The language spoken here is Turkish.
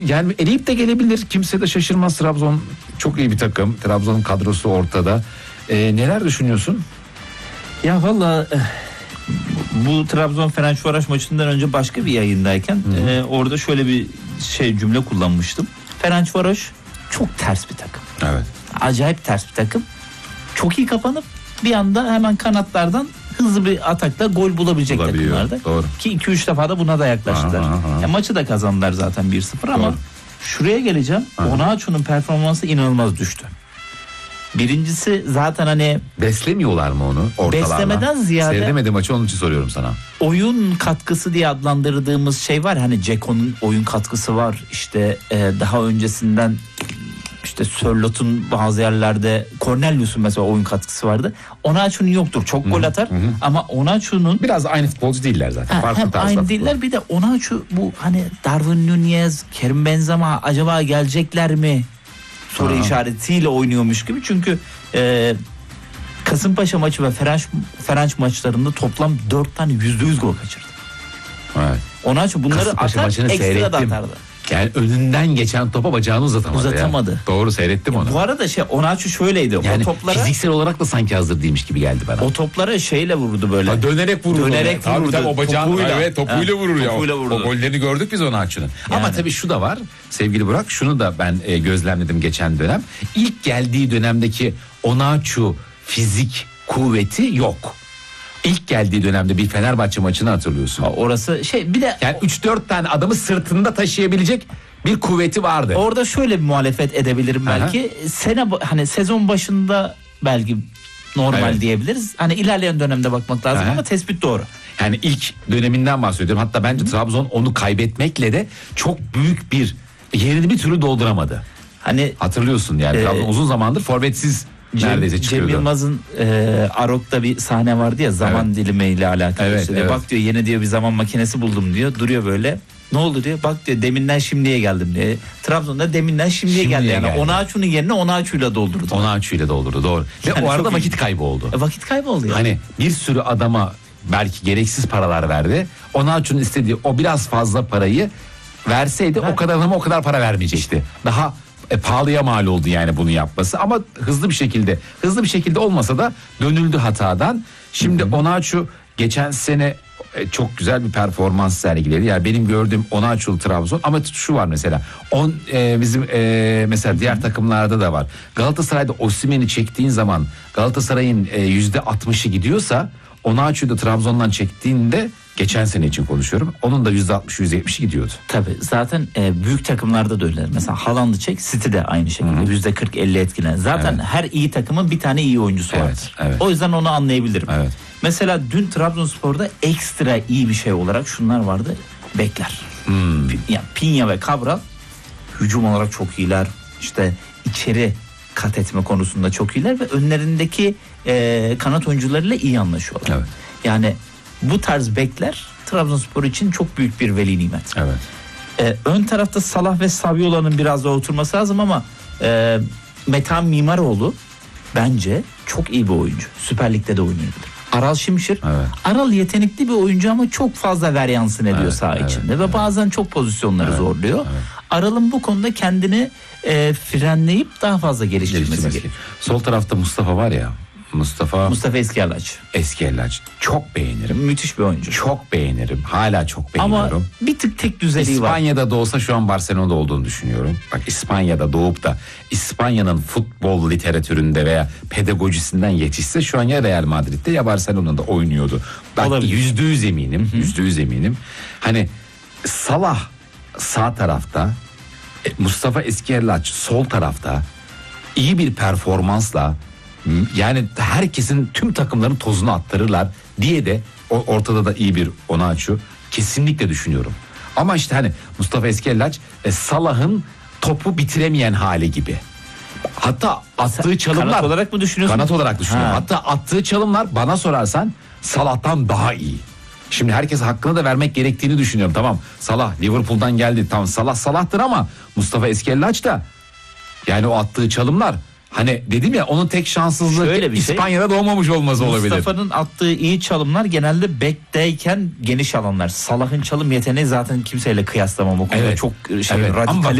Yani eleyip de gelebilir. Kimse de şaşırmaz. Trabzon çok iyi bir takım. Trabzon'un kadrosu ortada. Neler düşünüyorsun? Ya valla bu Trabzon Ferencvaros maçından önce başka bir yayındayken orada şöyle bir cümle kullanmıştım. Ferencvaros çok ters bir takım. Evet. Acayip ters bir takım. Çok iyi kapanıp bir anda hemen kanatlardan hızlı bir atakla gol bulabilecek takımlarda. Doğru. Ki 2-3 defa da buna da yaklaştılar. Maçı da kazandılar zaten 1-0 ama şuraya geleceğim. Onaçu'nun performansı inanılmaz düştü. Birincisi zaten hani beslemiyorlar mı onu ortalardan? Beslemeden ziyade seyredemedi maçı, onun için soruyorum sana. Oyun katkısı diye adlandırdığımız şey var. Hani Ceko'nun oyun katkısı var. İşte daha öncesinden işte Sörlot'un bazı yerlerde, Cornelius'un mesela oyun katkısı vardı. Onaçu'nun yoktur. Çok gol atar ama Onaçu'nun biraz aynı futbolcu değiller zaten. Farklı hem aynı değiller. Bir de Onaçu bu hani Darwin Nunez, Kerim Benzema acaba gelecekler mi? Soru işaretiyle oynuyormuş gibi. Çünkü Kasımpaşa maçı ve Ferenc maçlarında toplam 4 tane %100 gol kaçırdı. Evet. Onaçu bunları Kasımpaşa atar, ekstra da atardı. Yani önünden geçen topa bacağını uzatamadı. Ya. Doğru, seyrettim onu. Bu arada Onaçu şöyleydi. Yani o toplara, fiziksel olarak da sanki hazır değilmiş gibi geldi bana. O toplara şeyle vurdu böyle. Dönerek vurdu. Tabii o bacağını topuyla vurur ya. Vurdu. O gollerini gördük biz Onaçu'nun. Yani. Ama tabii şu da var sevgili Burak, şunu da ben gözlemledim geçen dönem. İlk geldiği dönemdeki Onaçu fizik kuvveti yok. İlk geldiği dönemde bir Fenerbahçe maçını hatırlıyorsun. Orası bir de yani 3-4 tane adamı sırtında taşıyabilecek bir kuvveti vardı. Orada şöyle bir muhalefet edebilirim belki. Hani sezon başında belki normal diyebiliriz. Hani ilerleyen dönemde bakmak lazım ama tespit doğru. Yani ilk döneminden bahsediyorum. Hatta bence Trabzon onu kaybetmekle de çok büyük bir yerini bir türlü dolduramadı. Hani hatırlıyorsun yani Trabzon uzun zamandır forvetsiz neredeyse çıkıyordu. Cem Yılmaz'ın Arok'ta bir sahne vardı ya, zaman dilimiyle alakalı. Evet. Bak diyor, yeni diyor bir zaman makinesi buldum diyor. Duruyor böyle. Ne oldu diyor. Bak diyor, deminden şimdiye geldim diyor. Trabzon'da deminden şimdiye geldi. Yani Onaçu'nun yerine Onaçu'yla doldurdu. Onaçu'yla doldurdu, doğru. Yani ve o arada vakit kaybı oldu. Vakit kaybı oldu yani. Hani bir sürü adama belki gereksiz paralar verdi. Onaçu'nun istediği o biraz fazla parayı verseydi o kadar adama o kadar para vermeyecekti. Daha pahalıya mal oldu yani bunu yapması, ama hızlı bir şekilde olmasa da dönüldü hatadan. Şimdi Onaçu geçen sene çok güzel bir performans sergiledi. Yani benim gördüğüm Onaçu'lu Trabzon, ama şu var mesela bizim mesela diğer takımlarda da var. Galatasaray'da Osimhen'i çektiğin zaman Galatasaray'ın %60'ı gidiyorsa, Onaçu'yu da Trabzon'dan çektiğinde, geçen sene için konuşuyorum, onun da %60-%70'i gidiyordu. Tabii zaten büyük takımlarda da öyle. Mesela Haaland'ı çek, City de aynı şekilde %40-50 etkilen. Zaten her iyi takımın bir tane iyi oyuncusu vardır. Evet. O yüzden onu anlayabilirim. Evet. Mesela dün Trabzonspor'da ekstra iyi bir şey olarak şunlar vardı. Bekler. Yani Pinya ve Cabral hücum olarak çok iyiler. İşte içeri kat etme konusunda çok iyiler ve önlerindeki kanat oyuncularıyla iyi anlaşıyorlar. Evet. Yani bu tarz bekler Trabzonspor için çok büyük bir veli nimet. Evet. Ön tarafta Salah ve Saviola'nın biraz daha oturması lazım ama Metehan Mimaroğlu bence çok iyi bir oyuncu. Süper Lig'de de oynayabilir. Aral Şimşir. Evet. Aral yetenekli bir oyuncu ama çok fazla varyansın ediyor saha içinde ve bazen çok pozisyonları zorluyor. Evet. Aral'ın bu konuda kendini frenleyip daha fazla geliştirmesi gerekiyor. Sol tarafta Mustafa var ya. Mustafa Eskielaç. Çok beğenirim. Müthiş bir oyuncu. Çok beğenirim. Hala çok beğeniyorum. Ama bir tık tek düzeliği var. İspanya'da da olsa şu an Barcelona'da olduğunu düşünüyorum. Bak, İspanya'da doğup da İspanya'nın futbol literatüründe veya pedagojisinden yetişse şu an ya Real Madrid'de ya Barcelona'da oynuyordu. Bak, %100 eminim. %100 eminim. Hani Salah sağ tarafta, Mustafa Eskielaç sol tarafta iyi bir performansla, yani herkesin, tüm takımların tozunu attırırlar diye de ortada da iyi bir Onaçu kesinlikle düşünüyorum. Ama işte hani Mustafa Eskielaç Salah'ın topu bitiremeyen hali gibi. Hatta attığı çalımlar, kanat olarak mı düşünüyorsun? Kanat olarak düşünüyorum. Hatta attığı çalımlar bana sorarsan Salah'tan daha iyi. Şimdi herkes hakkını da vermek gerektiğini düşünüyorum. Tamam, Salah Liverpool'dan geldi. Tamam, Salah'tır ama Mustafa Eskielaç da, yani o attığı çalımlar Hani dedim ya, onun tek şanssızlığı Şöyle bir İspanya'da doğmamış olması olabilir. Mustafa'nın attığı iyi çalımlar genelde bekteyken geniş alanlar. Salah'ın çalım yeteneği zaten kimseyle kıyaslamam o konuda. Evet. Çok Evet. radikal